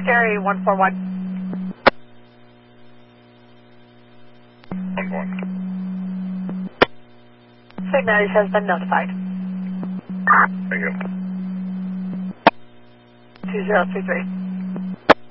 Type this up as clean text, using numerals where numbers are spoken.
Scary 141. 1-1. St. Mary's has been notified. Thank you. 2033.